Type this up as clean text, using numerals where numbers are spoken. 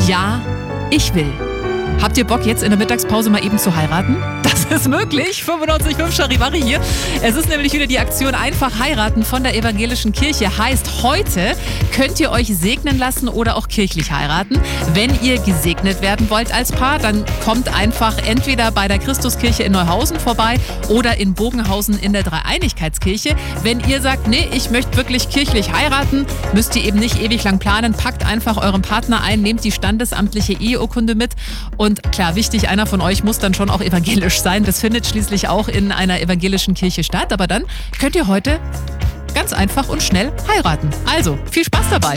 Ja, ich will. Habt ihr Bock, jetzt in der Mittagspause mal eben zu heiraten? Das ist möglich. 95.5 Charivari hier. Es ist nämlich wieder die Aktion Einfach heiraten von der Evangelischen Kirche. Heißt, heute könnt ihr euch segnen lassen oder auch kirchlich heiraten. Wenn ihr gesegnet werden wollt als Paar, dann kommt einfach entweder bei der Christuskirche in Neuhausen vorbei oder in Bogenhausen in der Dreieinigkeitskirche. Wenn ihr sagt, nee, ich möchte wirklich kirchlich heiraten, müsst ihr eben nicht ewig lang planen. Packt einfach euren Partner ein, nehmt die standesamtliche Eheurkunde mit. Und klar, wichtig, einer von euch muss dann schon auch evangelisch sein. Das findet schließlich auch in einer evangelischen Kirche statt. Aber dann könnt ihr heute ganz einfach und schnell heiraten. Also, viel Spaß dabei!